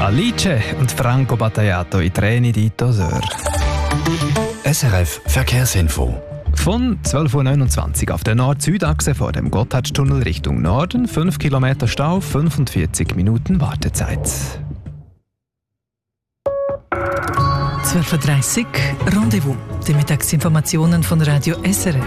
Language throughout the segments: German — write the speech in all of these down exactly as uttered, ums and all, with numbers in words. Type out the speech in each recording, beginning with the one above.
Alice und Franco Battiato in Treni di Toseur. S R F Verkehrsinfo. Von zwölf Uhr neunundzwanzig auf der Nord-Süd-Achse vor dem Gotthardtunnel Richtung Norden, fünf Kilometer Stau, fünfundvierzig Minuten Wartezeit. zwölf Uhr dreißig Rendezvous, die Mittagsinformationen von Radio S R F.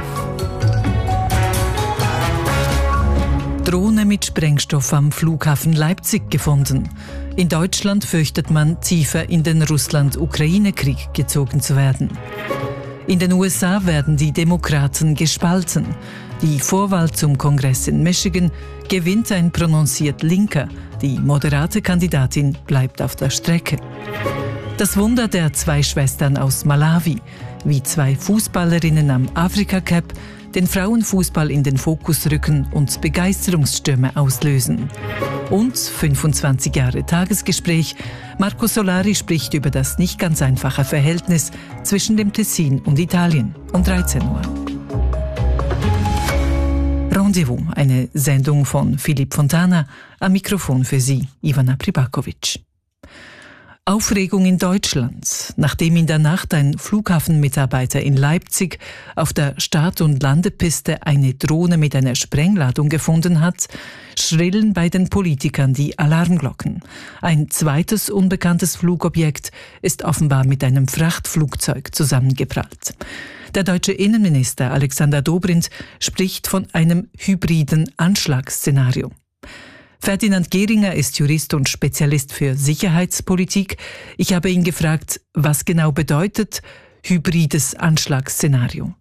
Drohne mit Sprengstoff am Flughafen Leipzig gefunden. In Deutschland fürchtet man, tiefer in den Russland-Ukraine-Krieg gezogen zu werden. In den U S A werden die Demokraten gespalten. Die Vorwahl zum Kongress in Michigan gewinnt ein prononciert Linker. Die moderate Kandidatin bleibt auf der Strecke. Das Wunder der zwei Schwestern aus Malawi, wie zwei Fußballerinnen am Afrika Cup den Frauenfußball in den Fokus rücken und Begeisterungsstürme auslösen. Und fünfundzwanzig Jahre Tagesgespräch. Marco Solari spricht über das nicht ganz einfache Verhältnis zwischen dem Tessin und Italien um dreizehn Uhr. Rendezvous, eine Sendung von Philipp Fontana, am Mikrofon für Sie, Ivana Pribakovic. Aufregung in Deutschland, nachdem in der Nacht ein Flughafenmitarbeiter in Leipzig auf der Start- und Landepiste eine Drohne mit einer Sprengladung gefunden hat, schrillen bei den Politikern die Alarmglocken. Ein zweites unbekanntes Flugobjekt ist offenbar mit einem Frachtflugzeug zusammengeprallt. Der deutsche Innenminister Alexander Dobrindt spricht von einem hybriden Anschlagsszenario. Ferdinand Gehringer ist Jurist und Spezialist für Sicherheitspolitik. Ich habe ihn gefragt, was genau bedeutet hybrides Anschlagsszenario?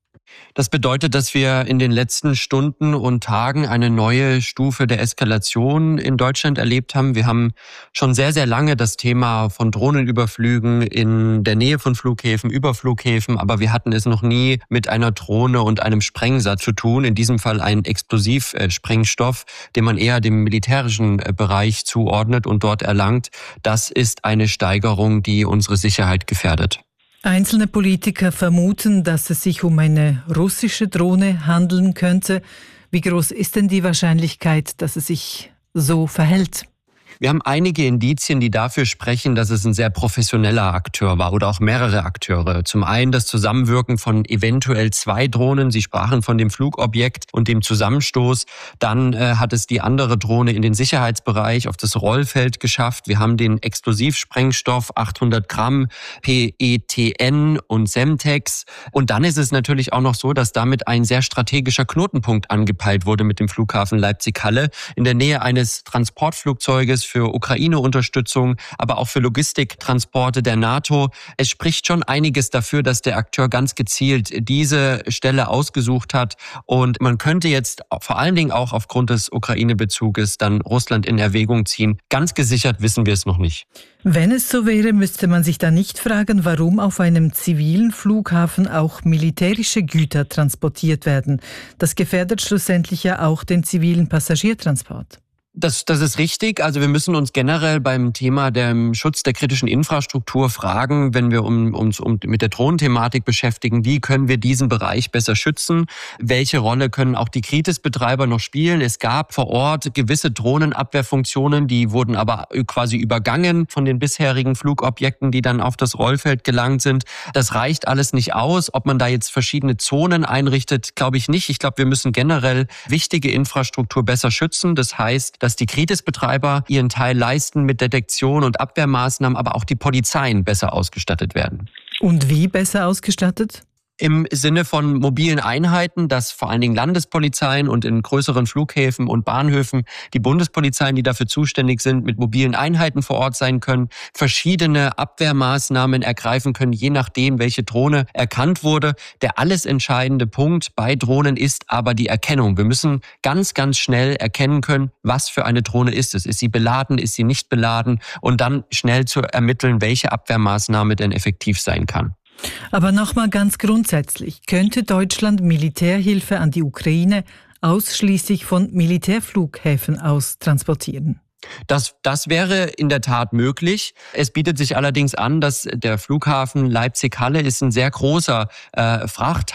Das bedeutet, dass wir in den letzten Stunden und Tagen eine neue Stufe der Eskalation in Deutschland erlebt haben. Wir haben schon sehr, sehr lange das Thema von Drohnenüberflügen in der Nähe von Flughäfen, über Flughäfen, aber wir hatten es noch nie mit einer Drohne und einem Sprengsatz zu tun. In diesem Fall ein Explosivsprengstoff, den man eher dem militärischen Bereich zuordnet und dort erlangt. Das ist eine Steigerung, die unsere Sicherheit gefährdet. Einzelne Politiker vermuten, dass es sich um eine russische Drohne handeln könnte. Wie groß ist denn die Wahrscheinlichkeit, dass es sich so verhält? Wir haben einige Indizien, die dafür sprechen, dass es ein sehr professioneller Akteur war oder auch mehrere Akteure. Zum einen das Zusammenwirken von eventuell zwei Drohnen. Sie sprachen von dem Flugobjekt und dem Zusammenstoß. Dann äh, hat es die andere Drohne in den Sicherheitsbereich auf das Rollfeld geschafft. Wir haben den Explosivsprengstoff, achthundert Gramm, P E T N und Semtex. Und dann ist es natürlich auch noch so, dass damit ein sehr strategischer Knotenpunkt angepeilt wurde mit dem Flughafen Leipzig-Halle in der Nähe eines Transportflugzeuges für Ukraine-Unterstützung, aber auch für Logistiktransporte der NATO. Es spricht schon einiges dafür, dass der Akteur ganz gezielt diese Stelle ausgesucht hat. Und man könnte jetzt vor allen Dingen auch aufgrund des Ukraine-Bezuges dann Russland in Erwägung ziehen. Ganz gesichert wissen wir es noch nicht. Wenn es so wäre, müsste man sich dann nicht fragen, warum auf einem zivilen Flughafen auch militärische Güter transportiert werden. Das gefährdet schlussendlich ja auch den zivilen Passagiertransport. Das, das ist richtig. Also wir müssen uns generell beim Thema dem Schutz der kritischen Infrastruktur fragen, wenn wir um, uns um, mit der Drohnenthematik beschäftigen, wie können wir diesen Bereich besser schützen? Welche Rolle können auch die Kritis-Betreiber noch spielen? Es gab vor Ort gewisse Drohnenabwehrfunktionen, die wurden aber quasi übergangen von den bisherigen Flugobjekten, die dann auf das Rollfeld gelangt sind. Das reicht alles nicht aus. Ob man da jetzt verschiedene Zonen einrichtet, glaube ich nicht. Ich glaube, wir müssen generell wichtige Infrastruktur besser schützen. Das heißt, dass die Kritis-Betreiber ihren Teil leisten mit Detektion und Abwehrmaßnahmen, aber auch die Polizeien besser ausgestattet werden. Und wie besser ausgestattet? Im Sinne von mobilen Einheiten, dass vor allen Dingen Landespolizeien und in größeren Flughäfen und Bahnhöfen die Bundespolizeien, die dafür zuständig sind, mit mobilen Einheiten vor Ort sein können, verschiedene Abwehrmaßnahmen ergreifen können, je nachdem, welche Drohne erkannt wurde. Der alles entscheidende Punkt bei Drohnen ist aber die Erkennung. Wir müssen ganz, ganz schnell erkennen können, was für eine Drohne ist es. Ist sie beladen, ist sie nicht beladen? Und dann schnell zu ermitteln, welche Abwehrmaßnahme denn effektiv sein kann. Aber nochmal ganz grundsätzlich, könnte Deutschland Militärhilfe an die Ukraine ausschließlich von Militärflughäfen aus transportieren? Das, das wäre in der Tat möglich. Es bietet sich allerdings an, dass der Flughafen Leipzig-Halle ist ein sehr großer äh, Fracht